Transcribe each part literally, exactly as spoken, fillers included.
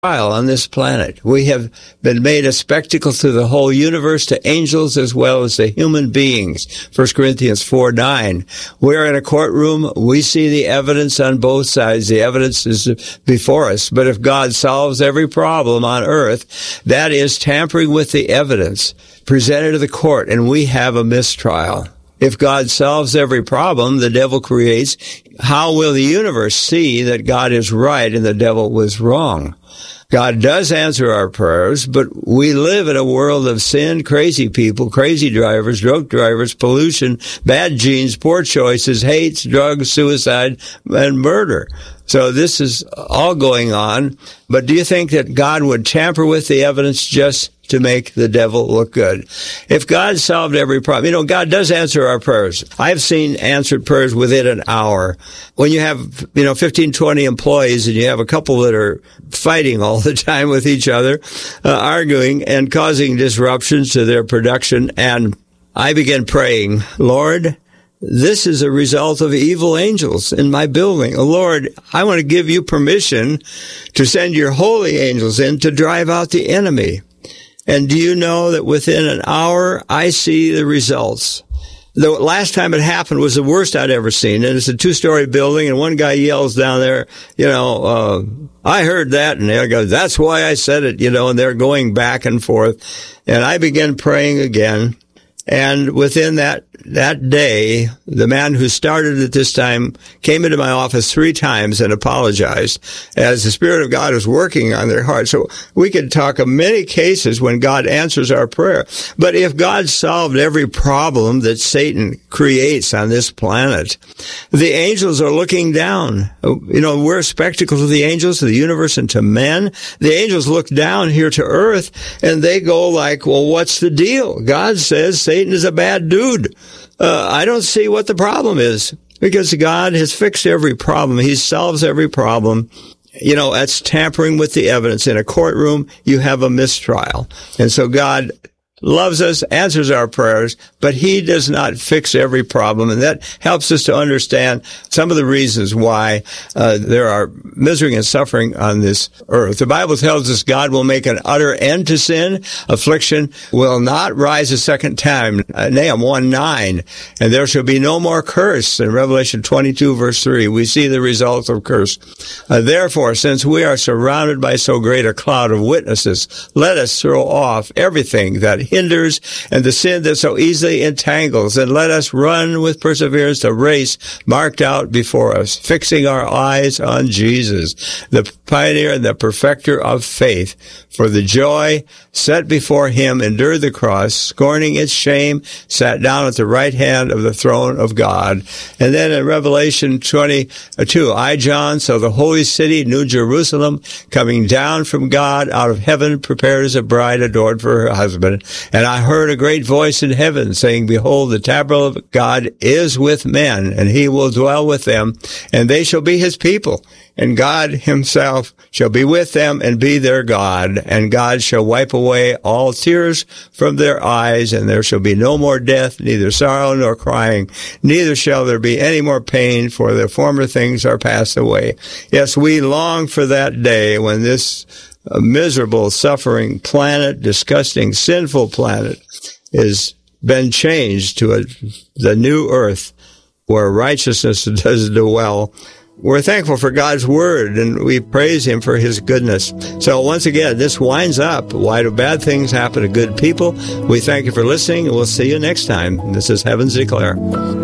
trial on this planet. We have been made a spectacle to the whole universe, to angels as well as to human beings. First Corinthians four nine. We're in a courtroom. We see the evidence on both sides. The evidence is before us. But if God solves every problem on earth, that is tampering with the evidence presented to the court, and we have a mistrial. If God solves every problem the devil creates, how will the universe see that God is right and the devil was wrong? God does answer our prayers, but we live in a world of sin, crazy people, crazy drivers, drunk drivers, pollution, bad genes, poor choices, hates, drugs, suicide, and murder. So this is all going on. But do you think that God would tamper with the evidence just to make the devil look good? If God solved every problem, you know, God does answer our prayers. I've seen answered prayers within an hour. When you have, you know, fifteen, twenty employees and you have a couple that are fighting all the time with each other, uh, arguing and causing disruptions to their production, and I began praying, Lord, this is a result of evil angels in my building. Oh, Lord, I want to give you permission to send your holy angels in to drive out the enemy. And do you know that within an hour, I see the results? The last time it happened was the worst I'd ever seen. And it's a two-story building, and one guy yells down there, you know, uh, I heard that. And the other goes, that's why I said it, you know, and they're going back and forth. And I began praying again. And within that, that day, the man who started at this time came into my office three times and apologized as the Spirit of God was working on their heart. So we could talk of many cases when God answers our prayer. But if God solved every problem that Satan creates on this planet, the angels are looking down. You know, we're a spectacle to the angels, to the universe, and to men. The angels look down here to earth and they go like, well, what's the deal? God says Satan is a bad dude. Uh, I don't see what the problem is, because God has fixed every problem. He solves every problem. You know, that's tampering with the evidence. In a courtroom, you have a mistrial. And so God loves us, answers our prayers, but he does not fix every problem. And that helps us to understand some of the reasons why uh, there are misery and suffering on this earth. The Bible tells us God will make an utter end to sin. Affliction will not rise a second time. Uh, Nahum one nine. And there shall be no more curse. In Revelation twenty-two, verse three, we see the results of curse. Uh, therefore, since we are surrounded by so great a cloud of witnesses, let us throw off everything that hinders and the sin that so easily entangles, and let us run with perseverance the race marked out before us, fixing our eyes on Jesus, the pioneer and the perfecter of faith. For the joy set before him endured the cross, scorning its shame, sat down at the right hand of the throne of God. And then in Revelation twenty-two, I, John, saw the holy city, New Jerusalem, coming down from God out of heaven, prepared as a bride adored for her husband. And I heard a great voice in heaven saying, behold, the tabernacle of God is with men, and he will dwell with them, and they shall be his people. And God himself shall be with them and be their God. And God shall wipe away all tears from their eyes, and there shall be no more death, neither sorrow nor crying, neither shall there be any more pain, for the former things are passed away. Yes, we long for that day when this uh, miserable, suffering planet, disgusting, sinful planet, is been changed to a, the new earth where righteousness does dwell. We're thankful for God's word, and we praise him for his goodness. So once again, this winds up. Why do bad things happen to good people? We thank you for listening, and we'll see you next time. This is Heavens Declare.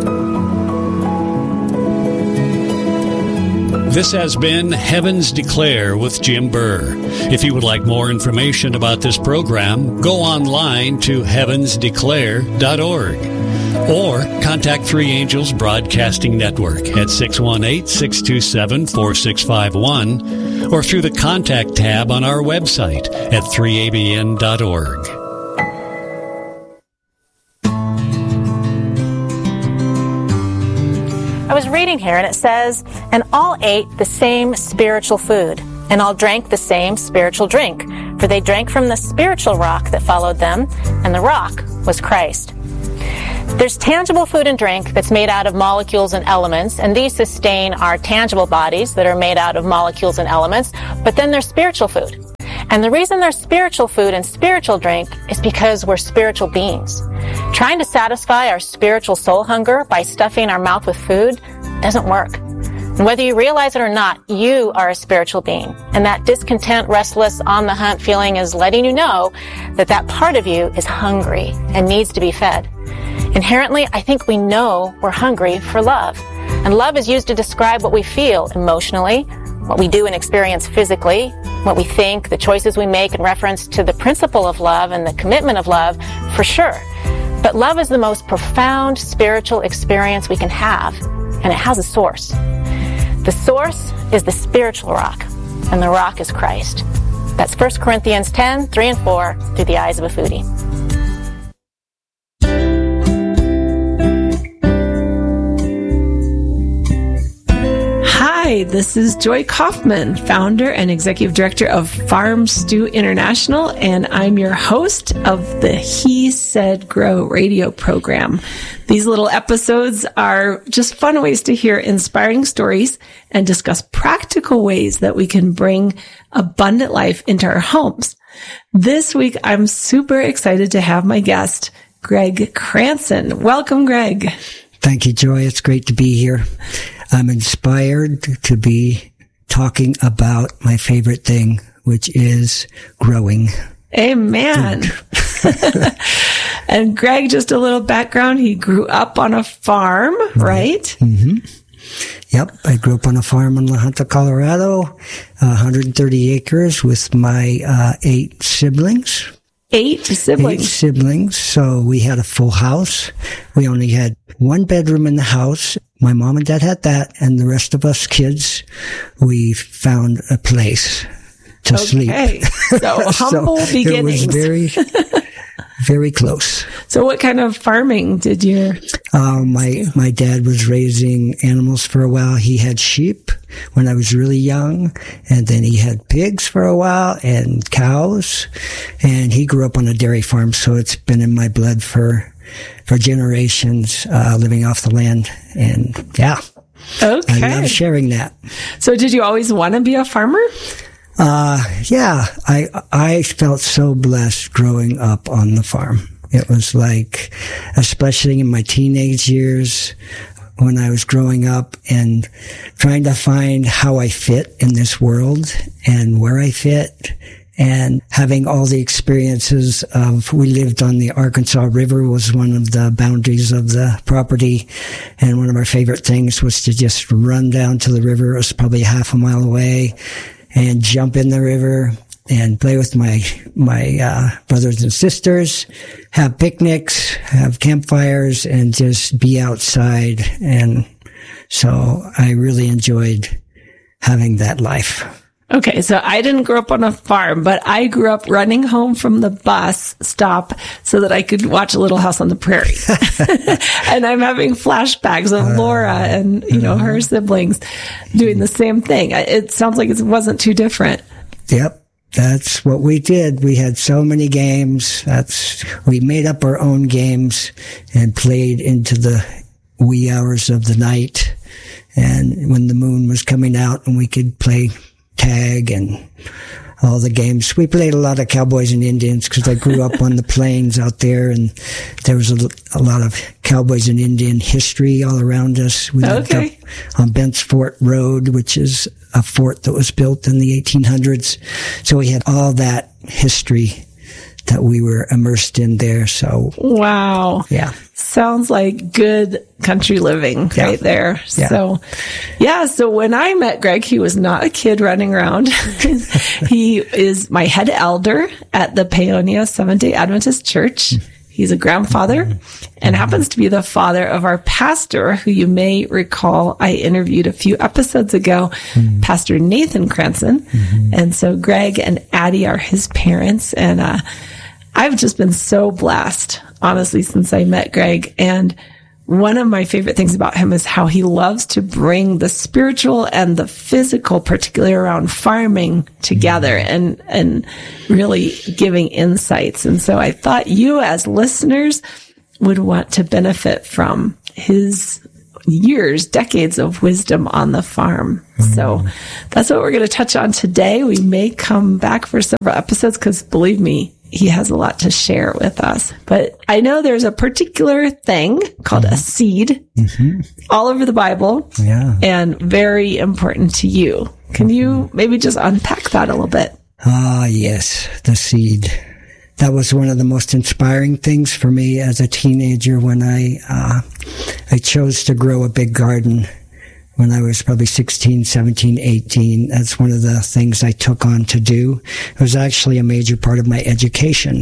This has been Heavens Declare with Jim Burr. If you would like more information about this program, go online to heavens declare dot org. Or contact Three Angels Broadcasting Network at six one eight, six two seven, four six five one or through the Contact tab on our website at three a b n dot org. I was reading here, and it says, and all ate the same spiritual food, and all drank the same spiritual drink, for they drank from the spiritual rock that followed them, and the rock was Christ. There's tangible food and drink that's made out of molecules and elements, and these sustain our tangible bodies that are made out of molecules and elements, but then there's spiritual food. And the reason there's spiritual food and spiritual drink is because we're spiritual beings. Trying to satisfy our spiritual soul hunger by stuffing our mouth with food doesn't work. And whether you realize it or not, you are a spiritual being. And that discontent, restless, on the hunt feeling is letting you know that that part of you is hungry and needs to be fed. Inherently, I think we know we're hungry for love. And love is used to describe what we feel emotionally, what we do and experience physically, what we think, the choices we make in reference to the principle of love and the commitment of love, for sure. But love is the most profound spiritual experience we can have, and it has a source. The source is the spiritual rock, and the rock is Christ. That's First Corinthians ten, three and four, through the eyes of a foodie. Hi, this is Joy Kaufman, founder and executive director of Farm Stew International, and I'm your host of the He Said Grow radio program. These little episodes are just fun ways to hear inspiring stories and discuss practical ways that we can bring abundant life into our homes. This week, I'm super excited to have my guest, Greg Cranson. Welcome, Greg. Thank you, Joy. It's great to be here. I'm inspired to be talking about my favorite thing, which is growing. Amen. And Greg, just a little background. He grew up on a farm, right? Mm-hmm. Yep. I grew up on a farm in La Junta, Colorado, one hundred thirty acres with my uh, eight siblings. Eight siblings. Eight siblings. So we had a full house. We only had one bedroom in the house. My mom and dad had that, and the rest of us kids, we found a place to okay. sleep. So humble so beginnings. It was very, very close. So what kind of farming did you? Uh, my my dad was raising animals for a while. He had sheep when I was really young, and then he had pigs for a while and cows, and he grew up on a dairy farm. So it's been in my blood for. for generations, uh, living off the land. And yeah. Okay. I love sharing that. So did you always want to be a farmer? Uh, yeah. I, I felt so blessed growing up on the farm. It was like, especially in my teenage years, when I was growing up and trying to find how I fit in this world and where I fit. And having all the experiences of, we lived on the Arkansas River was one of the boundaries of the property. And one of our favorite things was to just run down to the river. It was probably half a mile away and jump in the river and play with my, my, uh, brothers and sisters, have picnics, have campfires, and just be outside. And so I really enjoyed having that life. Okay, so I didn't grow up on a farm, but I grew up running home from the bus stop so that I could watch Little House on the Prairie. And I'm having flashbacks of Laura and, you know, her siblings doing the same thing. It sounds like it wasn't too different. Yep. That's what we did. We had so many games. That's, we made up our own games and played into the wee hours of the night. And when the moon was coming out and we could play tag and all the games. We played a lot of Cowboys and Indians because I grew up on the plains out there, and there was a, a lot of Cowboys and Indian history all around us. We lived okay. up on Bent's Fort Road, which is a fort that was built in the eighteen hundreds. So we had all that history that we were immersed in there. So wow. Yeah. Sounds like good country living yeah. right there. Yeah. So, yeah. So when I met Greg, he was not a kid running around. He is my head elder at the Paonia Seventh-day Adventist Church. He's a grandfather and happens to be the father of our pastor, who you may recall I interviewed a few episodes ago, mm-hmm. Pastor Nathan Cranson. Mm-hmm. And so Greg and Addie are his parents. And uh, I've just been so blessed, honestly, since I met Greg. And one of my favorite things about him is how he loves to bring the spiritual and the physical, particularly around farming, together and, and really giving insights. And so I thought you as listeners would want to benefit from his years, decades of wisdom on the farm. Mm-hmm. So that's what we're going to touch on today. We may come back for several episodes because, believe me, he has a lot to share with us. But I know there's a particular thing called mm-hmm. a seed mm-hmm. all over the Bible, yeah, and very important to you. Can mm-hmm. you maybe just unpack that a little bit? Ah, yes, the seed. That was one of the most inspiring things for me as a teenager when I uh, I chose to grow a big garden when I was probably sixteen, seventeen, eighteen. That's one of the things I took on to do. It was actually a major part of my education,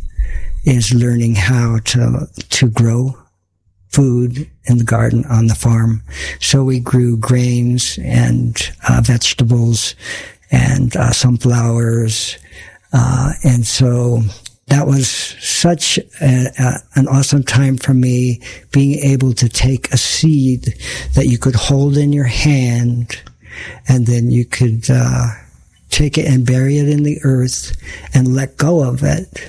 is learning how to to grow food in the garden on the farm. So we grew grains and uh, vegetables and uh, some flowers. Uh, and so that was such a, a, an awesome time for me, being able to take a seed that you could hold in your hand, and then you could uh, take it and bury it in the earth and let go of it.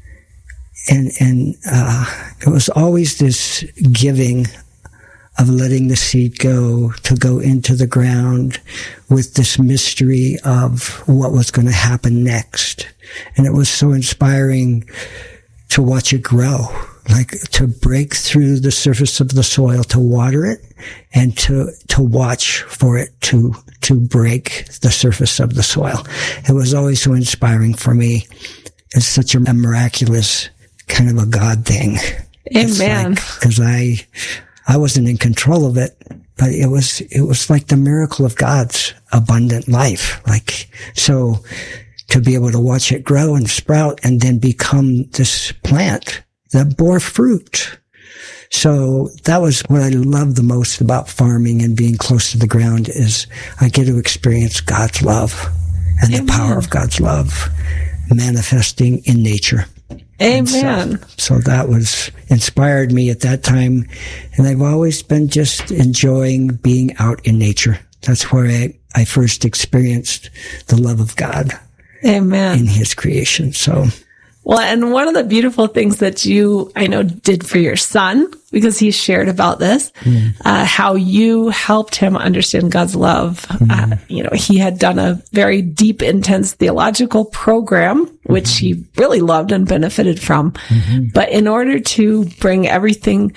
And, and uh, it was always this giving of letting the seed go, to go into the ground with this mystery of what was going to happen next. And it was so inspiring to watch it grow, like to break through the surface of the soil, to water it, and to, to watch for it to, to break the surface of the soil. It was always so inspiring for me. It's such a miraculous kind of a God thing. Amen. Because like, I, I wasn't in control of it, but it was, it was like the miracle of God's abundant life. Like, so to be able to watch it grow and sprout and then become this plant that bore fruit. So that was what I love the most about farming and being close to the ground, is I get to experience God's love and Amen. The power of God's love manifesting in nature. Amen. So, so that was inspired me at that time. And I've always been just enjoying being out in nature. That's where I, I first experienced the love of God. Amen. In his creation. So, well, and one of the beautiful things that you, I know, did for your son, because he shared about this, mm. uh, how you helped him understand God's love. Mm. Uh, you know, he had done a very deep, intense theological program, which mm-hmm. he really loved and benefited from. Mm-hmm. But in order to bring everything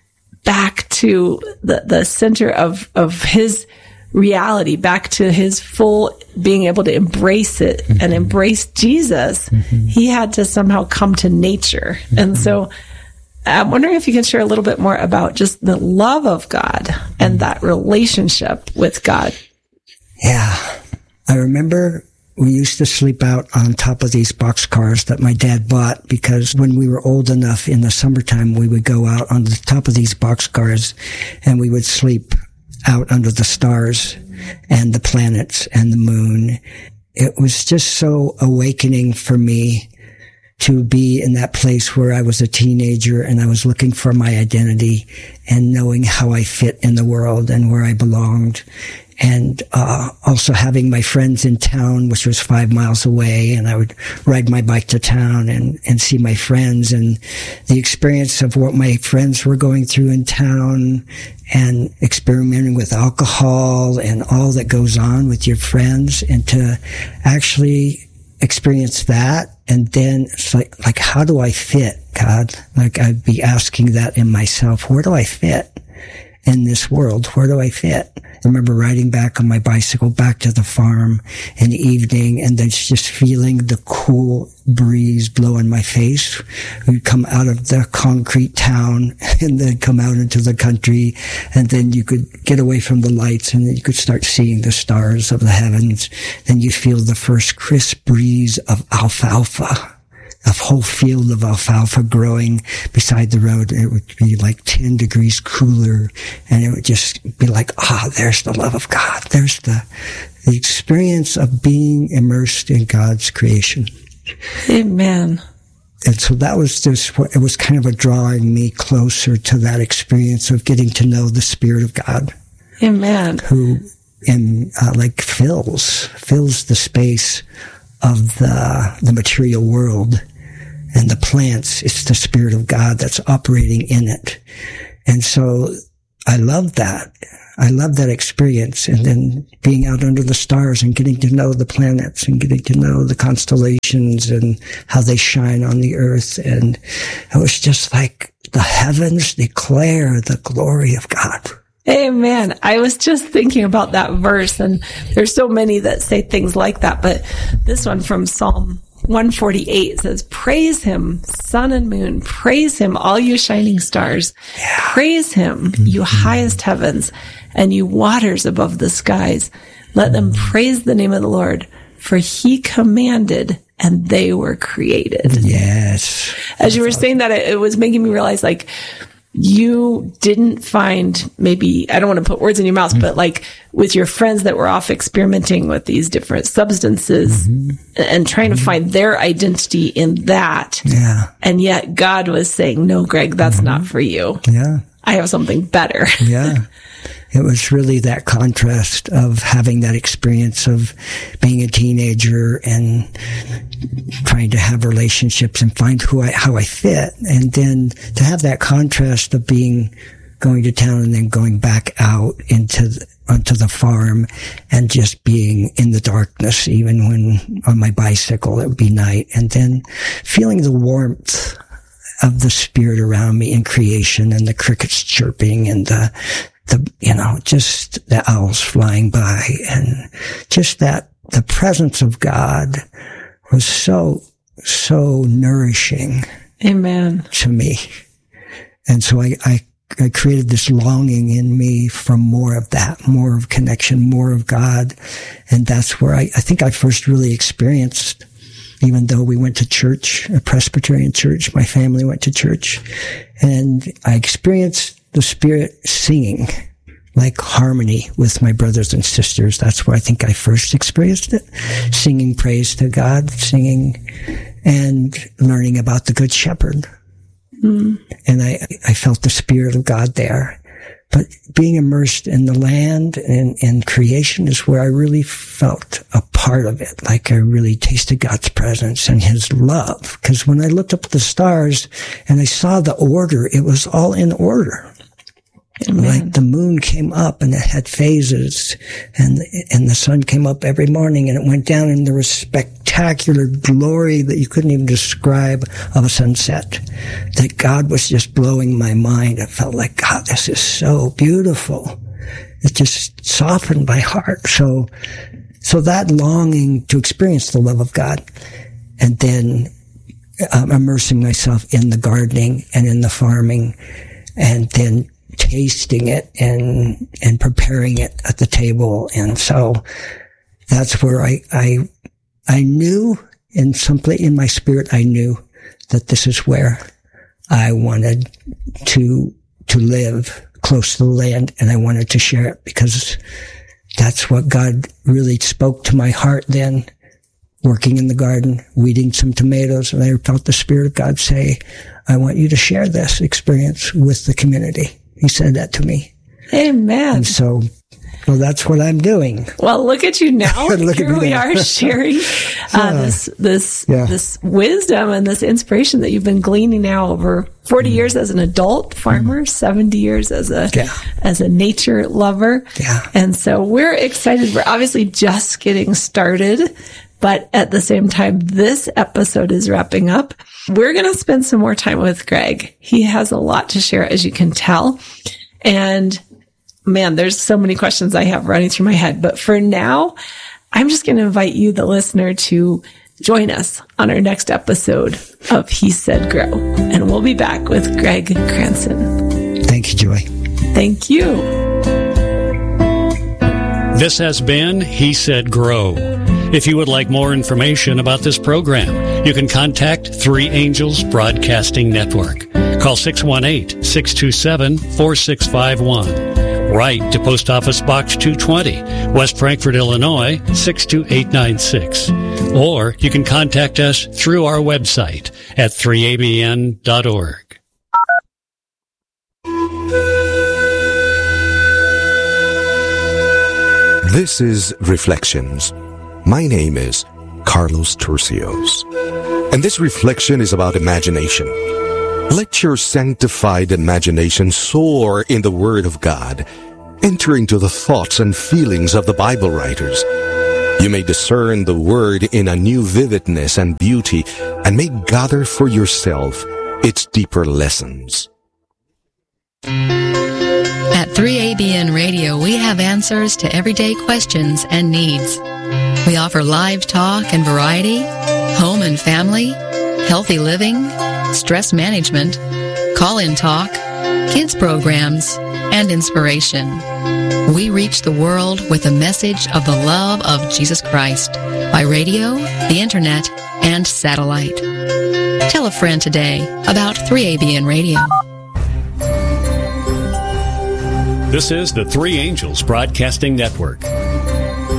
back to the, the center of, of his reality, back to his full being able to embrace it mm-hmm. and embrace Jesus, mm-hmm. he had to somehow come to nature. Mm-hmm. And so I'm wondering if you can share a little bit more about just the love of God mm-hmm. and that relationship with God. Yeah. I remember we used to sleep out on top of these boxcars that my dad bought, because when we were old enough in the summertime, we would go out on the top of these boxcars and we would sleep out under the stars and the planets and the moon. It was just so awakening for me to be in that place where I was a teenager and I was looking for my identity and knowing how I fit in the world and where I belonged. And uh also having my friends in town, which was five miles away, and I would ride my bike to town and, and see my friends, and the experience of what my friends were going through in town, and experimenting with alcohol and all that goes on with your friends, and to actually experience that. And then it's like, like, how do I fit, God? Like, I'd be asking that in myself. Where do I fit in this world? Where do I fit? I remember riding back on my bicycle back to the farm in the evening, and then just feeling the cool breeze blow in my face. We'd come out of the concrete town and then come out into the country, and then you could get away from the lights and then you could start seeing the stars of the heavens. Then you feel the first crisp breeze of alfalfa. A whole field of alfalfa growing beside the road. It would be like ten degrees cooler, and it would just be like, ah, there's the love of God. There's the, the experience of being immersed in God's creation. Amen. And so that was just, it was kind of a drawing me closer to that experience of getting to know the Spirit of God. Amen. Who, in, uh, like fills, fills the space of the, the material world. And the plants, it's the Spirit of God that's operating in it. And so I love that. I love that experience. And then being out under the stars and getting to know the planets and getting to know the constellations and how they shine on the earth. And it was just like the heavens declare the glory of God. Amen. I was just thinking about that verse, and there's so many that say things like that, but this one from Psalm one forty-eight says, praise him, sun and moon, praise him, all you shining stars, yeah. Praise him, mm-hmm. you highest heavens, and you waters above the skies. Let them praise the name of the Lord, for he commanded and they were created. Yes. As you were saying that, it was making me realize, like, you didn't find, maybe, I don't want to put words in your mouth, mm-hmm. but like with your friends that were off experimenting with these different substances mm-hmm. and trying mm-hmm. to find their identity in that. Yeah. And yet God was saying, no, Greg, that's mm-hmm. not for you. Yeah. I have something better. Yeah. It was really that contrast of having that experience of being a teenager and trying to have relationships and find who I, how I fit. And then to have that contrast of being, going to town and then going back out into the, onto the farm and just being in the darkness, even when on my bicycle, it would be night. And then feeling the warmth of the Spirit around me in creation and the crickets chirping and the, the, you know, just the owls flying by and just that the presence of God was so, so nourishing. Amen. To me. And so I, I, I created this longing in me for more of that, more of connection, more of God. And that's where I, I think I first really experienced, even though we went to church, a Presbyterian church, my family went to church, and I experienced the Spirit singing, like harmony with my brothers and sisters. That's where I think I first experienced it. Singing praise to God, singing and learning about the Good Shepherd. Mm. And I, I felt the Spirit of God there. But being immersed in the land and in creation is where I really felt a part of it. Like I really tasted God's presence and his love. Because when I looked up at the stars and I saw the order, it was all in order. Amen. Like the moon came up and it had phases, and and the sun came up every morning and it went down, and there was spectacular glory that you couldn't even describe of a sunset. That God was just blowing my mind. It felt like, God, this is so beautiful. It just softened my heart. So, so that longing to experience the love of God, and then um, immersing myself in the gardening and in the farming, and then tasting it and and preparing it at the table. And so that's where I I I knew in some place in my spirit, I knew that this is where I wanted to to live, close to the land, and I wanted to share it, because that's what God really spoke to my heart then, working in the garden, weeding some tomatoes, and I felt the Spirit of God say, I want you to share this experience with the community. He said that to me. Amen. And so, well, that's what I'm doing. Well, look at you now. Here we now. are sharing uh, this this yeah. this wisdom and this inspiration that you've been gleaning now over forty mm. years as an adult farmer, mm. seventy years as a yeah. as a nature lover. Yeah. And so we're excited. We're obviously just getting started, but at the same time, this episode is wrapping up. We're going to spend some more time with Greg. He has a lot to share, as you can tell. And man, there's so many questions I have running through my head. But for now, I'm just going to invite you, the listener, to join us on our next episode of He Said Grow. And we'll be back with Greg Cranson. Thank you, Joy. Thank you. This has been He Said Grow. If you would like more information about this program, you can contact Three Angels Broadcasting Network. Call six one eight, six two seven, four six five one. Write to Post Office Box two twenty, West Frankfort, Illinois, six two eight nine six. Or you can contact us through our website at three A B N dot org. This is Reflections. My name is Carlos Turcios. And this reflection is about imagination. Let your sanctified imagination soar in the Word of God, enter into the thoughts and feelings of the Bible writers. You may discern the Word in a new vividness and beauty, and may gather for yourself its deeper lessons. At three A B N Radio, we have answers to everyday questions and needs. We offer live talk and variety, home and family, healthy living, stress management, call-in talk, kids programs, and inspiration. We reach the world with the message of the love of Jesus Christ by radio, the internet, and satellite. Tell a friend today about three A B N Radio. This is the Three Angels Broadcasting Network.